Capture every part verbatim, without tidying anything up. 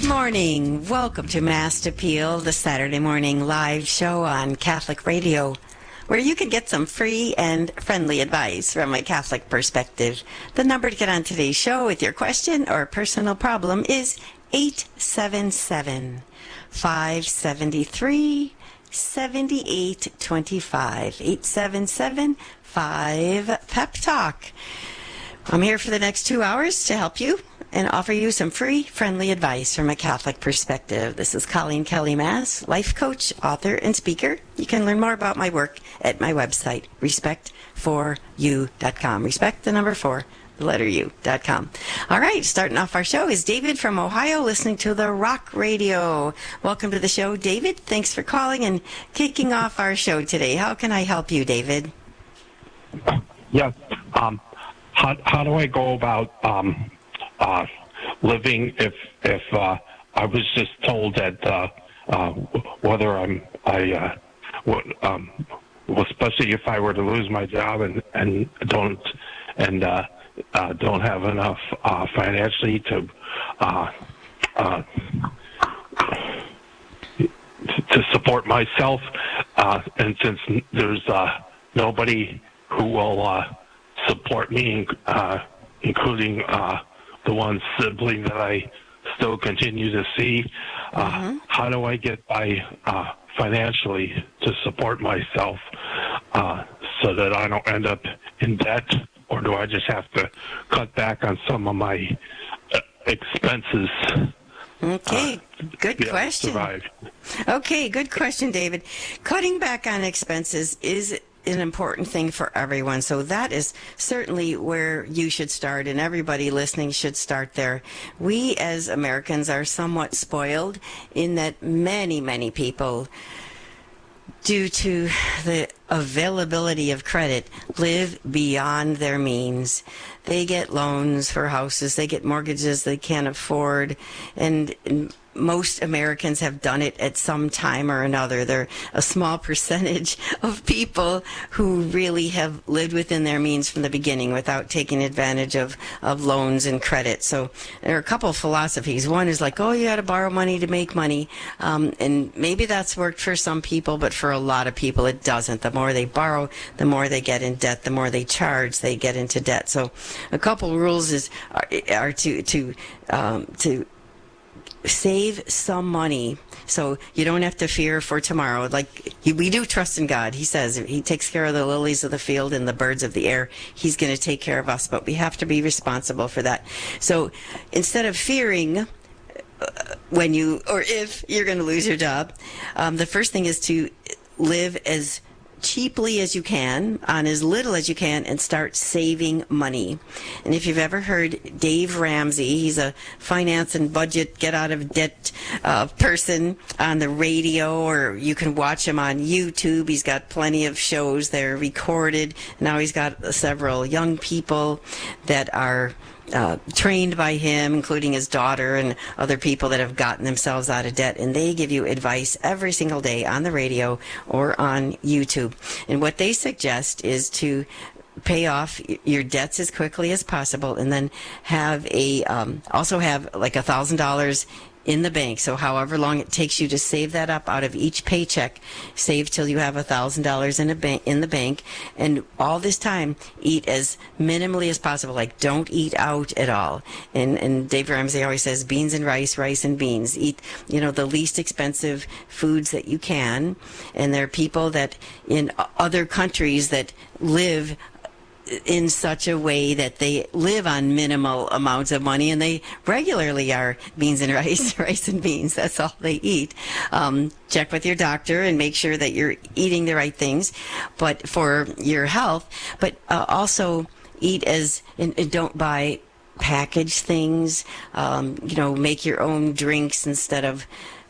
morning. Welcome to Mass Appeal, the Saturday morning live show on Catholic Radio, where you can get some free and friendly advice from a Catholic perspective. The number to get on today's show with your question or personal problem is eight seven seven, five seven three, seven eight two five. eight seven seven, five, pep talk. I'm here for the next two hours to help you and offer you some free, friendly advice from a Catholic perspective. This is Colleen Kelly Mass, life coach, author, and speaker. You can learn more about my work at my website, respect for you dot com. Respect the number four, the letter U dot com. All right, starting off our show is David from Ohio, listening to the Rock Radio. Welcome to the show, David. Thanks for calling and kicking off our show today. How can I help you, David? Yes. Um, how, how do I go about um, uh, living if if uh, I was just told that uh, uh, whether I'm I uh, w- um, well, especially if I were to lose my job and and don't and uh, uh, don't have enough uh, financially to uh, uh, to support myself, uh, and since there's uh, nobody who will uh, support me, uh, including uh, the one sibling that I still continue to see. Uh, mm-hmm. How do I get by uh, financially to support myself uh, so that I don't end up in debt, or do I just have to cut back on some of my uh, expenses? Okay, uh, good yeah, question. Survive. Okay, good question, David. Cutting back on expenses is an important thing for everyone. So that is certainly where you should start, and everybody listening should start there. We as Americans are somewhat spoiled in that many, many people, due to the availability of credit, live beyond their means. They get loans for houses, they get mortgages they can't afford, and, and most Americans have done it at some time or another. They're a small percentage of people who really have lived within their means from the beginning without taking advantage of, of loans and credit. So there are a couple of philosophies. One is like, oh, you got to borrow money to make money. Um, and maybe that's worked for some people, but for a lot of people it doesn't. The more they borrow, the more they get in debt. The more they charge, they get into debt. So a couple of rules is are, are to to um, to save some money so you don't have to fear for tomorrow. Like, we do trust in God. He says he takes care of the lilies of the field and the birds of the air. He's going to take care of us, but we have to be responsible for that. So instead of fearing uh, when you or if you're going to lose your job, um, the first thing is to live as cheaply as you can, on as little as you can, and start saving money. And if you've ever heard Dave Ramsey, he's a finance and budget, get out of debt uh, person on the radio, or you can watch him on YouTube. He's got plenty of shows there recorded. Now he's got several young people that are Uh, trained by him, including his daughter and other people that have gotten themselves out of debt, and they give you advice every single day on the radio or on YouTube. And what they suggest is to pay off your debts as quickly as possible, and then have a um, also have like a thousand dollars in the bank. So however long it takes you to save that up out of each paycheck, save till you have a thousand dollars in a bank in the bank, and all this time eat as minimally as possible. Like, don't eat out at all. And and Dave Ramsey always says beans and rice, rice and beans. Eat, you know, the least expensive foods that you can. And there are people that in other countries that live in such a way that they live on minimal amounts of money, and they regularly are beans and rice, rice and beans. That's all they eat. Um, check with your doctor and make sure that you're eating the right things, but for your health. But uh, also eat as and, and don't buy packaged things. Um, you know, make your own drinks instead of.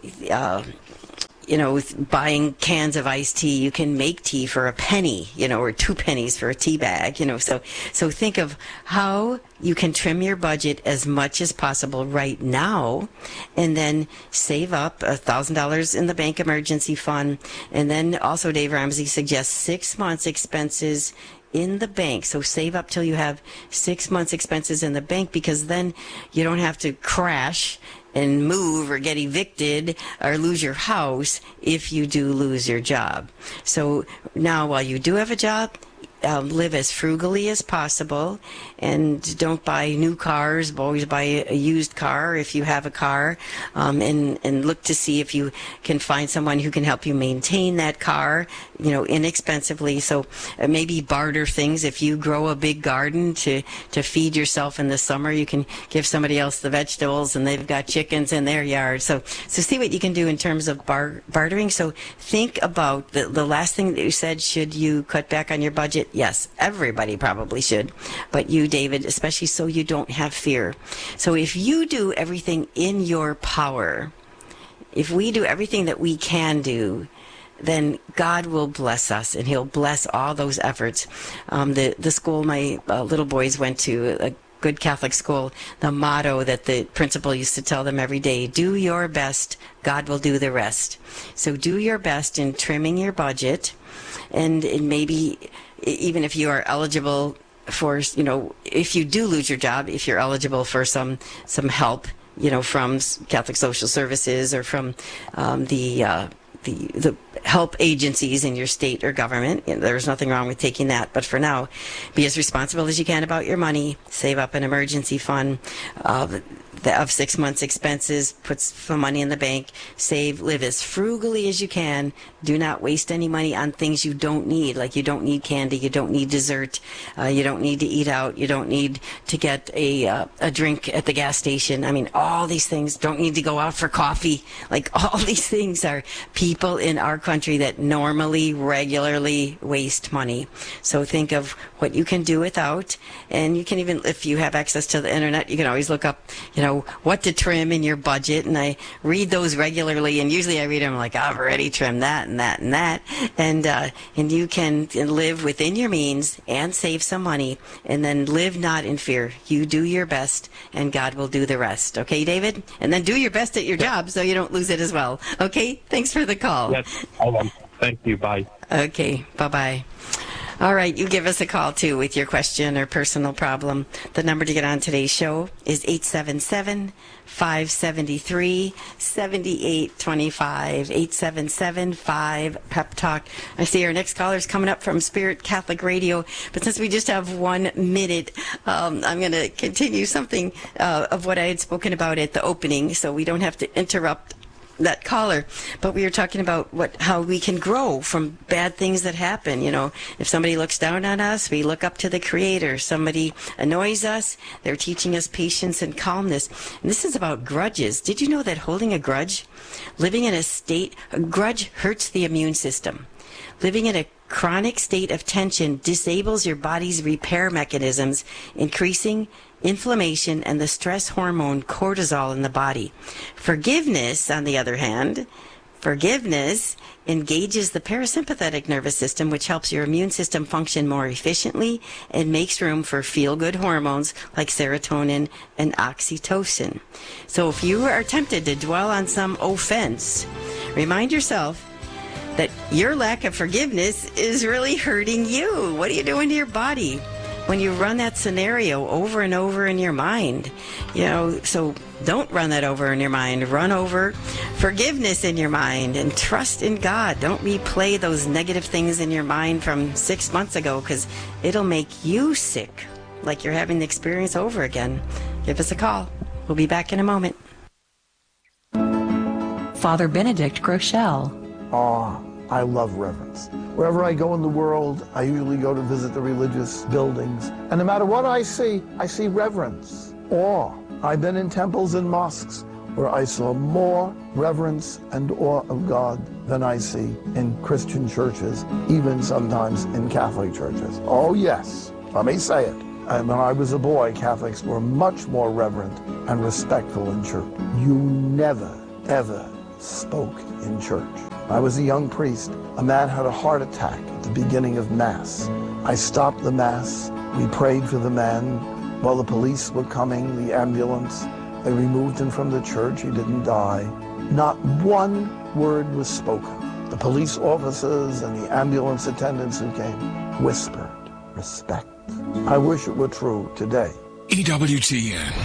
Uh, You know, with buying cans of iced tea, you can make tea for a penny, you know, or two pennies for a tea bag, you know. So, so think of how you can trim your budget as much as possible right now, and then save up a thousand dollars in the bank emergency fund. And then also Dave Ramsey suggests six months expenses in the bank. So save up till you have six months expenses in the bank, because then you don't have to crash and move or get evicted or lose your house if you do lose your job. So now, while you do have a job, Um, live as frugally as possible, and don't buy new cars. Always buy a used car if you have a car, um, and and look to see if you can find someone who can help you maintain that car, you know, inexpensively. So uh, maybe barter things. If you grow a big garden to to feed yourself in the summer, you can give somebody else the vegetables, and they've got chickens in their yard. So so see what you can do in terms of bar- bartering. So think about the the last thing that you said. Should you cut back on your budget? Yes, everybody probably should, but you, David, especially, so you don't have fear. So if you do everything in your power, if we do everything that we can do, then God will bless us, and he'll bless all those efforts. Um, the, the school my uh, little boys went to, a good Catholic school, the motto that the principal used to tell them every day: do your best, God will do the rest. So do your best in trimming your budget, and, and maybe even if you are eligible for, you know, if you do lose your job, if you're eligible for some some help, you know, from Catholic Social Services or from um, the uh, the the help agencies in your state or government, you know, there's nothing wrong with taking that. But for now, be as responsible as you can about your money. Save up an emergency fund of of six months' expenses. Put some money in the bank. Save. Live as frugally as you can. Do not waste any money on things you don't need. Like, you don't need candy. You don't need dessert. Uh, you don't need to eat out. You don't need to get a uh, a drink at the gas station. I mean, all these things. Don't need to go out for coffee. Like, all these things are people in our country that normally, regularly waste money. So think of what you can do without, and you can even, if you have access to the internet, you can always look up, you know, what to trim in your budget. And I read those regularly, and usually I read them like, I've already trimmed that and that and that. And uh, and you can live within your means and save some money, and then live not in fear. You do your best, and God will do the rest. Okay, David? And then do your best at your job so you don't lose it as well. Okay? Thanks for the call. Yes, I will. Thank you. Bye. Okay, bye-bye. All right, you give us a call, too, with your question or personal problem. The number to get on today's show is eight seven seven, five seven three, seven eight two five, eight seven seven, five, PEP Talk. I see our next caller is coming up from Spirit Catholic Radio, but since we just have one minute, um, I'm going to continue something uh, of what I had spoken about at the opening, so we don't have to interrupt that caller. But we were talking about what how we can grow from bad things that happen. You know, if somebody looks down on us, we look up to the Creator. Somebody annoys us, they're teaching us patience and calmness. And this is about grudges. Did you know that holding a grudge, living in a state, a grudge hurts the immune system? Living in a chronic state of tension disables your body's repair mechanisms, increasing inflammation and the stress hormone cortisol in the body. Forgiveness, on the other hand, forgiveness engages the parasympathetic nervous system, which helps your immune system function more efficiently and makes room for feel-good hormones like serotonin and oxytocin. So if you are tempted to dwell on some offense, remind yourself that your lack of forgiveness is really hurting you. What are you doing to your body when you run that scenario over and over in your mind? You know, so don't run that over in your mind. Run over forgiveness in your mind and trust in God. Don't replay those negative things in your mind from six months ago, because it'll make you sick, like you're having the experience over again. Give us a call. We'll be back in a moment. Father Benedict Groeschel. Awe. I love reverence. Wherever I go in the world, I usually go to visit the religious buildings. And no matter what I see, I see reverence, awe. I've been in temples and mosques where I saw more reverence and awe of God than I see in Christian churches, even sometimes in Catholic churches. Oh yes, let me say it. And when I was a boy, Catholics were much more reverent and respectful in church. You never, ever spoke in church. I was a young priest. A man had a heart attack at the beginning of Mass. I stopped the Mass. We prayed for the man. While the police were coming, the ambulance, they removed him from the church. He didn't die. Not one word was spoken. The police officers and the ambulance attendants who came whispered respect. I wish it were true today. E W T N.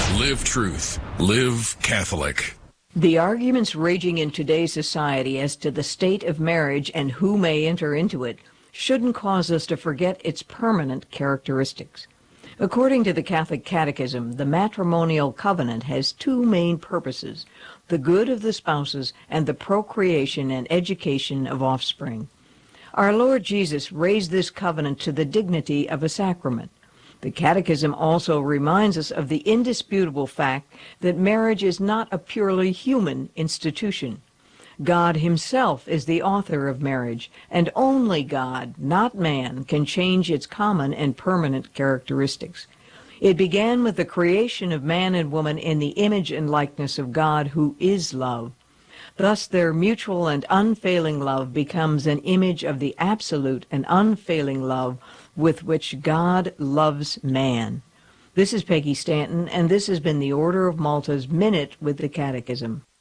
Live truth. Live Catholic. The arguments raging in today's society as to the state of marriage and who may enter into it shouldn't cause us to forget its permanent characteristics. According to the Catholic Catechism, the matrimonial covenant has two main purposes: the good of the spouses and the procreation and education of offspring. Our Lord Jesus raised this covenant to the dignity of a sacrament. The Catechism also reminds us of the indisputable fact that marriage is not a purely human institution. God himself is the author of marriage, and only God, not man, can change its common and permanent characteristics. It began with the creation of man and woman in the image and likeness of God, who is love. Thus their mutual and unfailing love becomes an image of the absolute and unfailing love with which God loves man. This is Peggy Stanton, and this has been the Order of Malta's Minute with the Catechism.